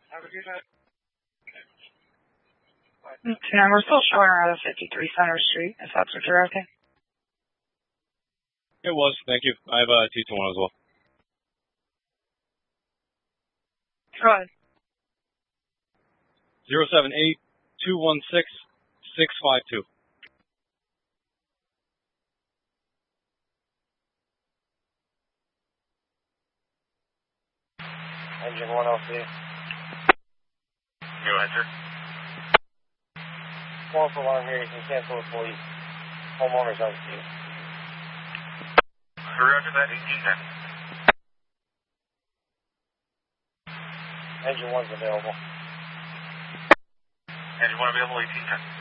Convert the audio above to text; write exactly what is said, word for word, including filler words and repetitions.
Have a good night. And we're still showing around the fifty-three Center Street, if that's what you're asking. It was, thank you. I have a T twenty-one as well. Go ahead. zero seven eight, two one six, six five two. Engine one L C. Go ahead, sir. Call for alarm here. You can cancel it, please. Homeowners on scene. Roger that, eighteen ten. Engine one's available. Engine one available, eighteen ten.